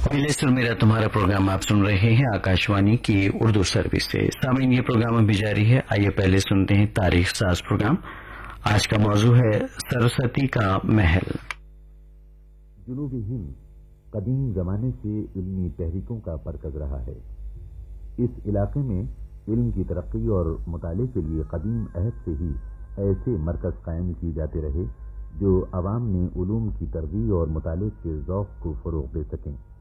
Leicester मेरा तुम्हारा programme आप सुन रहे हैं आकाशवाणी की उर्दू सर्विस से। सामीन ये प्रोग्राम अभी जारी है। आइए पहले सुनते हैं तारीख साज प्रोग्राम। आज का मौजू है सरस्वती का महल। जुनूबी हिंद कदीम जमाने से इल्मी तहरीकों का मरकज रहा है। इस इलाके में इल्म की तरक्की और मुताले के लिए कदीम अहद से ही ऐसे मरकज कायम किए जाते रहे जो अवाम में उलूम की तरगीब और मुताले के ज़ौक़ को फ़रोग़ दे सकें।